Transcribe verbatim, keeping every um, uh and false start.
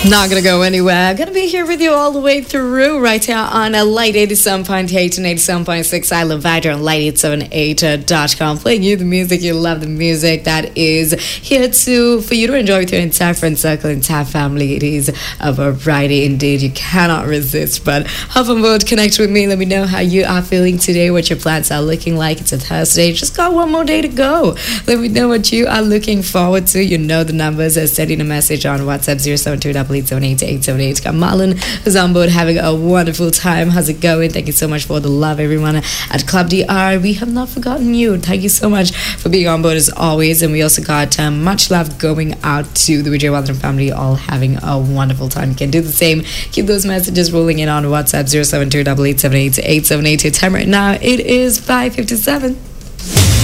Not gonna go anywhere. Gonna be here with you all the way through, right here on a Light eighty-seven point eight and eighty-seven point six. I love Vider on light eight seven eight dot com. Playing you the music, you love the music that is here to for you to enjoy with your entire friend circle, entire family. It is a variety indeed. You cannot resist. But hop on board, connect with me. Let me know how you are feeling today, what your plans are looking like. It's a Thursday. Just got one more day to go. Let me know what you are looking forward to. You know the numbers. Uh, sending a message on WhatsApp zero seven two eight eight seven eight eight seven eight. Got Marlon who's on board having a wonderful time. How's it going? Thank you so much for the love, everyone at Club D R. We have not forgotten you. Thank you so much for being on board as always. And we also got um, much love going out to the Vijay Waldron family, all having a wonderful time. You can do the same. Keep those messages rolling in on WhatsApp zero seven two eight eight seven eight eight seven eight. Your time right now, it is five fifty-seven.